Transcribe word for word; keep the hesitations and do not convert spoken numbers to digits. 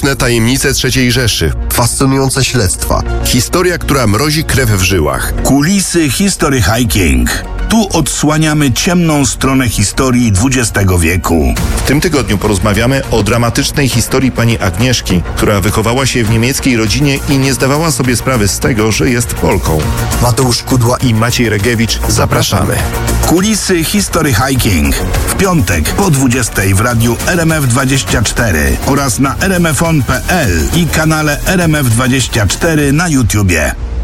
Smutne tajemnice trzeciej Rzeszy. Fascynujące śledztwa. Historia, która mrozi krew w żyłach. Kulisy History Hiking. Tu odsłaniamy ciemną stronę historii dwudziestego wieku. W tym tygodniu porozmawiamy o dramatycznej historii pani Agnieszki, która wychowała się w niemieckiej rodzinie i nie zdawała sobie sprawy z tego, że jest Polką. Mateusz Kudła I Maciej Regiewicz, zapraszamy. Kulisy History Hiking. W piątek po dwudziestej w radiu R M F dwadzieścia cztery oraz na r m f on kropka p l i kanale R M F dwadzieścia cztery na YouTubie.